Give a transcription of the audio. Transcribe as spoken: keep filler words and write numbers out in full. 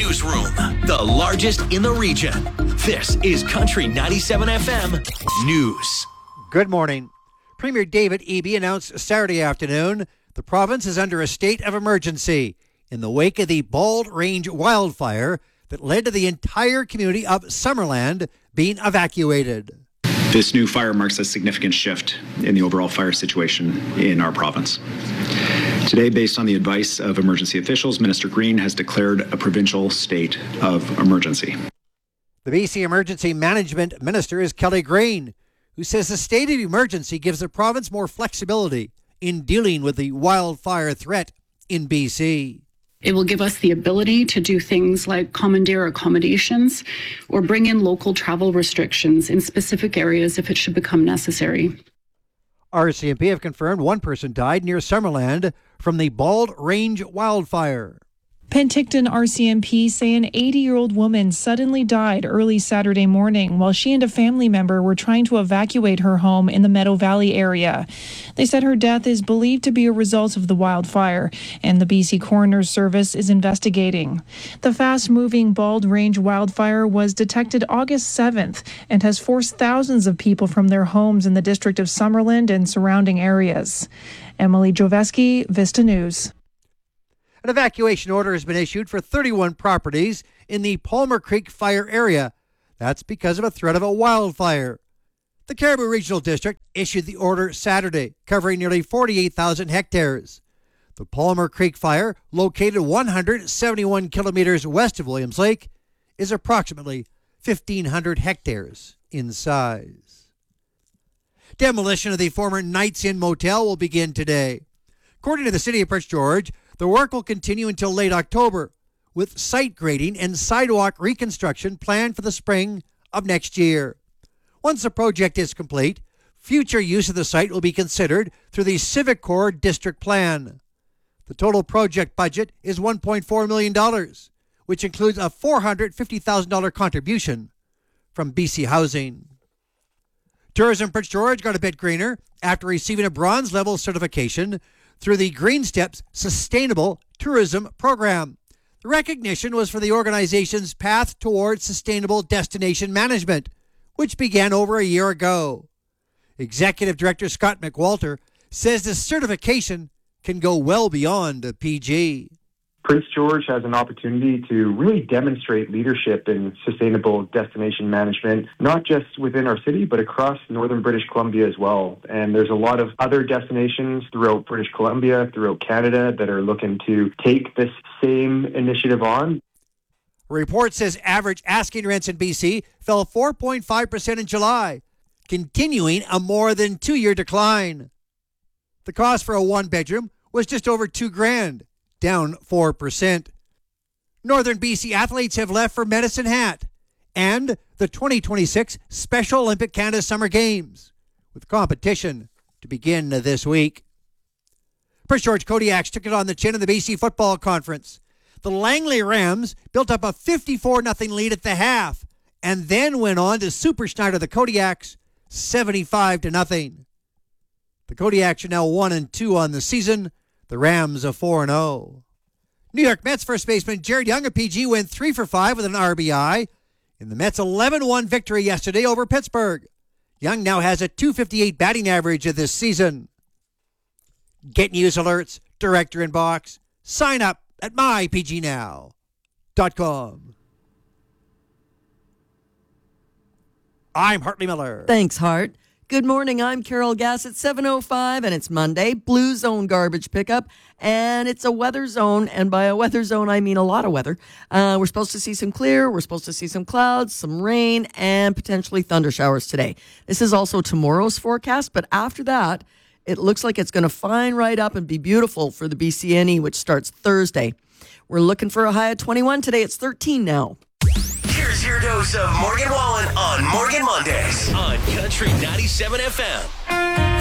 newsroom, the largest in the region. This is Country ninety-seven F M News. Good morning. Premier David Eby announced Saturday afternoon the province is under a state of emergency in the wake of the Bald Range wildfire that led to the entire community of Summerland being evacuated. This new fire marks a significant shift in the overall fire situation in our province. Today, based on the advice of emergency officials, Minister Green has declared a provincial state of emergency. The B C Emergency Management Minister is Kelly Green, who says the state of emergency gives the province more flexibility in dealing with the wildfire threat in B C. It will give us the ability to do things like commandeer accommodations or bring in local travel restrictions in specific areas if it should become necessary. R C M P have confirmed one person died near Summerland from the Bald Range wildfire. Penticton R C M P say an eighty-year-old woman suddenly died early Saturday morning while she and a family member were trying to evacuate her home in the Meadow Valley area. They said her death is believed to be a result of the wildfire, and the B C Coroner's Service is investigating. The fast-moving Bald Range wildfire was detected August seventh and has forced thousands of people from their homes in the district of Summerland and surrounding areas. Emily Joveski, Vista News. An evacuation order has been issued for thirty-one properties in the Palmer Creek fire area. That's because of a threat of a wildfire. The Cariboo Regional District issued the order Saturday, covering nearly forty-eight thousand hectares. The Palmer Creek fire, located one hundred seventy-one kilometers west of Williams Lake, is approximately fifteen hundred hectares in size. Demolition of the former Knights Inn Motel will begin today. According to the City of Prince George, the work will continue until late October, with site grading and sidewalk reconstruction planned for the spring of next year. Once the project is complete, future use of the site will be considered through the Civic Corps District Plan. The total project budget is one point four million dollars, which includes a four hundred fifty thousand dollars contribution from B C Housing. Tourism Prince George got a bit greener after receiving a bronze level certification through the Green Steps Sustainable Tourism Program. The recognition was for the organization's path towards sustainable destination management, which began over a year ago. Executive Director Scott McWalter says the certification can go well beyond a P G. Prince George has an opportunity to really demonstrate leadership in sustainable destination management, not just within our city, but across northern British Columbia as well. And there's a lot of other destinations throughout British Columbia, throughout Canada, that are looking to take this same initiative on. A report says average asking rents in B C fell four point five percent in July, continuing a more than two-year decline. The cost for a one-bedroom was just over two grand. Down four percent. Northern B C athletes have left for Medicine Hat and the twenty twenty-six Special Olympic Canada Summer Games, with competition to begin this week. Prince George Kodiaks took it on the chin in the B C Football Conference. The Langley Rams built up a fifty-four nothing lead at the half and then went on to Super Schneider the Kodiaks seventy-five to nothing. The Kodiaks are now one and two on the season. The Rams are four and oh. New York Mets first baseman Jared Young of P G went three for five with an R B I in the Mets' eleven one victory yesterday over Pittsburgh. Young now has a two fifty-eight batting average of this season. Get news alerts, direct your inbox. Sign up at my p g now dot com. I'm Hartley Miller. Thanks, Hart. Good morning, I'm Carol Gass at seven oh five, and it's Monday, Blue Zone garbage pickup, and it's a weather zone, and by a weather zone, I mean a lot of weather. Uh, we're supposed to see some clear, we're supposed to see some clouds, some rain, and potentially thunder showers today. This is also tomorrow's forecast, but after that, it looks like it's going to fine right up and be beautiful for the B C N E, which starts Thursday. We're looking for a high of twenty-one. Today, it's thirteen now. Here's your dose of Morgan Wallen on Morgan Mondays on Country ninety-seven F M.